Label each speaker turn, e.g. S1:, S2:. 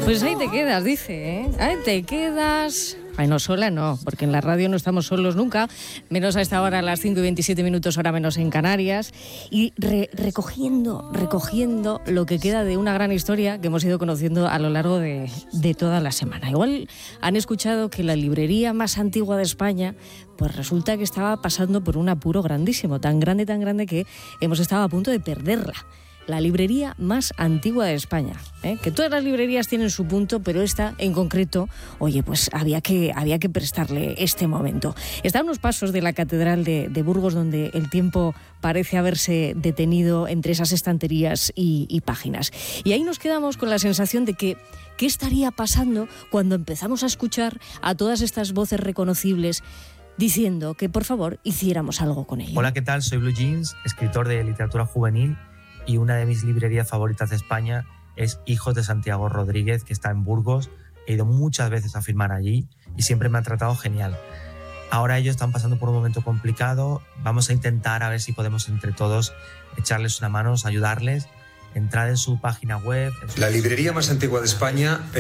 S1: Pues ahí te quedas, dice, ¿eh? Ahí te quedas. Ay, no, sola no, porque en la radio no estamos solos nunca, menos a esta hora, a las 5:27, hora menos en Canarias, y recogiendo lo que queda de una gran historia que hemos ido conociendo a lo largo de toda la semana. Igual han escuchado que la librería más antigua de España, pues resulta que estaba pasando por un apuro grandísimo, tan grande que hemos estado a punto de perderla. La librería más antigua de España, ¿eh? Que todas las librerías tienen su punto, pero esta en concreto, oye, pues había que prestarle este momento. Está a unos pasos de la Catedral de Burgos, donde el tiempo parece haberse detenido entre esas estanterías y páginas. Y ahí nos quedamos con la sensación de que ¿qué estaría pasando cuando empezamos a escuchar a todas estas voces reconocibles diciendo que por favor hiciéramos algo con ello?
S2: Hola, ¿qué tal? Soy Blue Jeans, escritor de literatura juvenil, y una de mis librerías favoritas de España es Hijos de Santiago Rodríguez, que está en Burgos. He ido muchas veces a firmar allí y siempre me han tratado genial. Ahora ellos están pasando por un momento complicado. Vamos a intentar a ver si podemos entre todos echarles una mano, ayudarles. Entrad en su página web.
S3: La librería más antigua de España